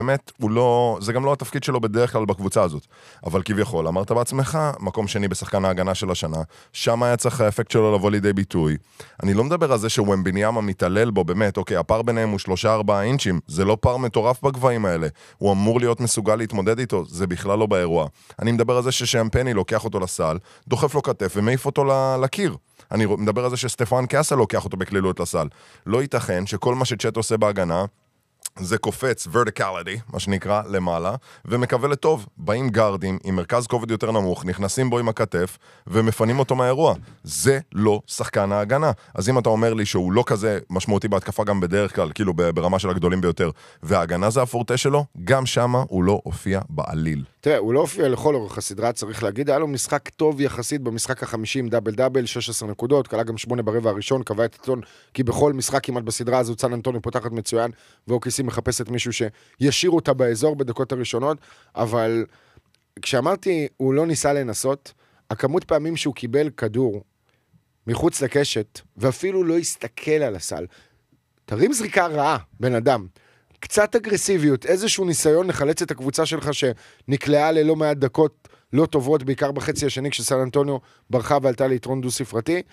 באמת, זה גם לא התפקיד שלו בדרך כלל בקבוצה הזאת. אבל כביכול, אמרת בעצמך, מקום שני בשחקן ההגנה של השנה, שם היה צריך האפקט שלו לבוא לידי ביטוי. אני לא מדבר על זה שוומבניאמה מתעלל בו, באמת, אוקיי, הפער ביניהם הוא 3-4 אינצ'ים, זה לא פער מטורף בגבהים האלה. הוא אמור להיות מסוגל להתמודד איתו, זה בכלל לא באירוע. אני מדבר על זה ששמפני לוקח אותו לסל, דוחף לו כתף ומעיף אותו לקיר. אני מדבר על זה שסטפן קאסה לוקח אותו בקלילות לסל. לא ייתכן שכל מה שצ'ט עושה בהגנה, זה קופץ, verticality, מה שנקרא, למעלה, ומקווה לטוב. באים גארדים עם מרכז כובד יותר נמוך, נכנסים בו עם הכתף, ומפנים אותו מהאירוע. זה לא שחקן ההגנה. אז אם אתה אומר לי שהוא לא כזה משמעותי בהתקפה גם בדרך כלל, כאילו ברמה של הגדולים ביותר, וההגנה זה הפורטה שלו, גם שמה הוא לא הופיע בעליל. תראה, הוא לא הופיע לכל אורך הסדרה, צריך להגיד, היה לו משחק טוב יחסית במשחק ה-50, דאבל, 16 נקודות, קלה גם 8 ברבע הראשון, קבע את הטון, כי בכל משחק כמעט בסדרה הזו, סן אנטוניו פותחת מצוין, ואוקיסי מחפשת מישהו שישאיר אותה באזור בדקות הראשונות, אבל כשאמרתי, הוא לא ניסה לנסות, הכמות פעמים שהוא קיבל כדור מחוץ לקשת, ואפילו לא הסתכל על הסל, תרים זריקה רעה, בן אדם, קצת אגרסיביות, איזשהו ניסיון לחלץ את הקבוצה שלך שנקלעה ללא מעט דקות לא טובות, בעיקר בחצי השני כשסן אנטוניו ברחה ועלתה ליתרון דו ספרתי,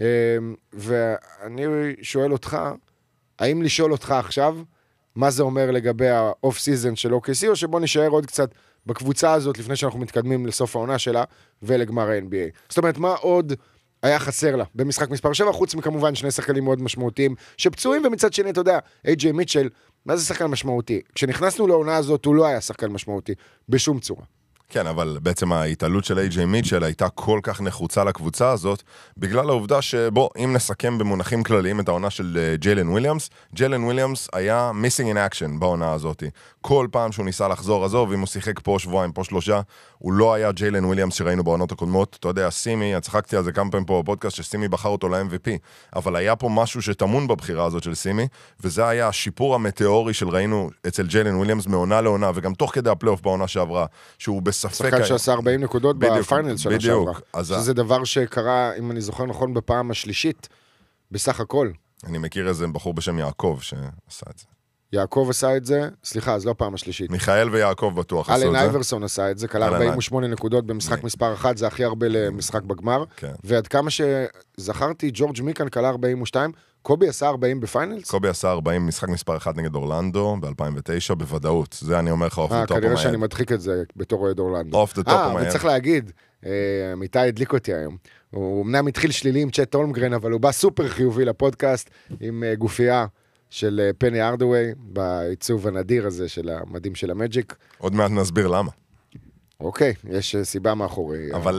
ואני שואל אותך, האם לשאול אותך עכשיו, מה זה אומר לגבי האוף סיזן של OKC, או שבוא נשאר עוד קצת בקבוצה הזאת לפני שאנחנו מתקדמים לסוף העונה שלה ולגמר ה-NBA. זאת אומרת, מה עוד היה חסר לה במשחק מספר 7, חוץ מכמובן שני שחקנים מאוד משמעותיים שפצועים, ומצד שני, אתה יודע, AJ מיטשל, מה זה שחקן משמעותי? כשנכנסנו לעונה הזאת, הוא לא היה שחקן משמעותי, בשום צורה. כן, אבל בעצם ההתעלות של איי-ג'יי מיטשל הייתה כל כך נחוצה לקבוצה הזאת, בגלל העובדה שבוא, אם נסכם במונחים כלליים את העונה של ג'יילן וויליאמס, ג'יילן וויליאמס היה missing in action בעונה הזאת. כל פעם שהוא ניסה לחזור, עזוב, אם הוא שיחק פה שבועיים, פה 3, הוא לא היה ג'יילן וויליאמס שראינו בעונות הקודמות. אתה יודע, סימי, הצחקתי על זה כמה פעמים פה בפודקאסט, שסימי בחר אותו ל-MVP, אבל היה פה משהו שתמון בבחירה הזאת של סימי, וזה היה השיפור המטאורי של ראינו אצל ג'יילן וויליאמס מעונה לעונה, וגם תוך כדי הפלייאוף בעונה שעברה, שהוא בספק... שחקן שעשה 40 נקודות בפיינל של השעברה. אז שזה דבר שקרה, אם אני זוכר נכון, בפעם השלישית, בסך הכל. אני מכיר איזה בחור בשם יעקב שעשה את זה. יעקב עשה את זה, סליחה, אז לא פעם השלישית. מיכאל ויעקב בטוח עשו את זה. אלן אייברסון עשה את זה, כלה 48 נקודות במשחק מספר 1, זה הכי הרבה למשחק בגמר. ועד כמה שזכרתי, ג'ורג' מיקן כלה 42, קובי עשה 40 בפיינלס? קובי עשה 40 משחק מספר 1 נגד אורלנדו ב-2009, בוודאות. זה אני אומר לך אוף דה טופ כנראה שאני מדחיק את זה בתור אוהד אורלנדו. אוף דה טופ ומהר. וצריך להגיד, מיטה הדליק אותי היום. הוא אמנם התחיל שלילי עם צ'ט הולמגרן, אבל הוא בא סופר חיובי לפודקאסט עם גופייה של פני ארדווי, בעיצוב הנדיר הזה של המדים של המג'יק. עוד מעט נסביר למה. אוקיי, יש סיבה מאחורי. אבל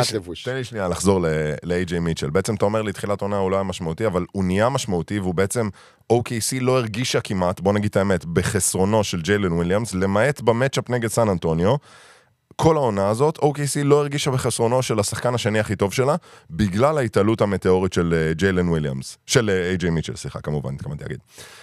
תן לי שנייה לחזור ל-AJ מיטשל. בעצם אתה אומר לי, תחילת עונה הוא לא היה משמעותי, אבל הוא נהיה משמעותי, והוא בעצם, OKC לא הרגישה כמעט, בוא נגיד את האמת, בחסרונו של ג'יילן וויליאמס, למעט במאצ'אפ נגד סן אנטוניו, כל העונה הזאת, OKC לא הרגישה בחסרונו של השחקן השני הכי טוב שלה, בגלל ההתעלות המטאורית של ג'יילן וויליאמס, של AJ מיטשל, סליחה, כמובן, התכוונתי להגיד.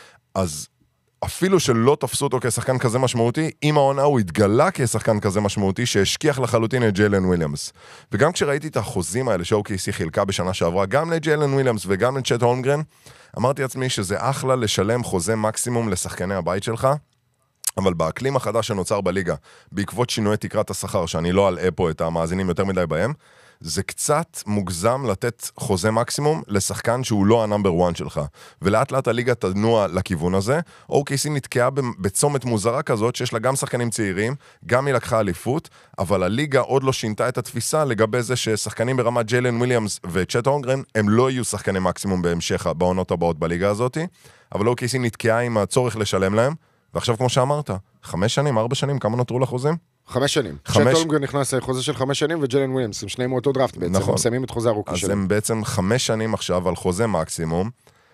אז אפילו שלא תפסו אותו כשחקן כזה משמעותי, עם העונה הוא התגלה כשחקן כזה משמעותי, שהשכיח לחלוטין את ג'יילן וויליאמס. וגם כשראיתי את החוזים האלה ש-OKC חילקה בשנה שעברה, גם לג'יילן וויליאמס וגם לצ'ט הולמגרן, אמרתי לעצמי שזה אחלה לשלם חוזה מקסימום לשחקני הבית שלך, אבל באקלים החדש שנוצר בליגה, בעקבות שינוי תקרת השכר, שאני לא אלאה פה את המאזינים יותר מדי בהם, זה קצת מוגזם לתת חוזה מקסימום לשחקן שהוא לא הנאמבר 1 שלך. ולאט לאט הליגה תנוע לכיוון הזה. OKC נתקעה בצומת מוזרה כזאת, שיש לה גם שחקנים צעירים, גם היא לקחה אליפות, אבל הליגה עוד לא שינתה את התפיסה לגבי זה ששחקנים ברמת ג'יילן וויליאמס וצ'ט הולמגרן, הם לא יהיו שחקני מקסימום בהמשך בעונות הבאות בליגה הזאת, אבל OKC נתקעה עם הצורך לשלם להם, ועכשיו כמו שאמרת, 5 שנים, 4 שנים, כמה נותרו לחוזים? 5 שנים. צ'ט הולמגרן נכנס לחוזה של 5 שנים, וג'יילן וויליאמס, הם שניהם מאותו דראפט בעצם, הם מסיימים את חוזה הרוקי שלהם. אז הם בעצם 5 שנים עכשיו על חוזה מקסימום.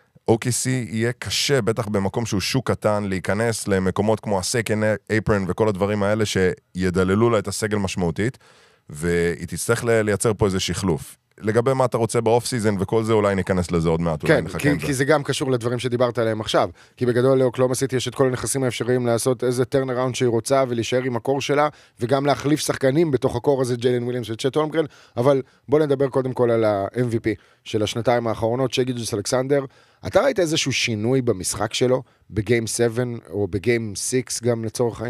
OKC יהיה קשה, בטח במקום שהוא שוק קטן, להיכנס למקומות כמו הסקנד אפרן וכל הדברים האלה שידללו לה את הסגל משמעותית, והיא תצטרך לייצר פה איזה שחלוף. לגבי מה אתה רוצה באוף סיזן וכל זה, אולי ניכנס לזה עוד מעט. כן, כי זה גם קשור לדברים שדיברת עליהם עכשיו, כי בגדול לאוקלהומה סיטי יש את כל הנכסים האפשריים לעשות איזה טרנראונד שהיא רוצה ולהישאר עם הקור שלה, וגם להחליף שחקנים בתוך הקור הזה, ג'יילן וויליאמס וצ'ט הולמגרן, אבל בוא נדבר קודם כל על ה-MVP של השנתיים האחרונות, שי גילג'וס-אלכסנדר. אתה ראית איזשהו שינוי במשחק שלו, בגיים 7 או בגיים 6 גם לצורך העניין?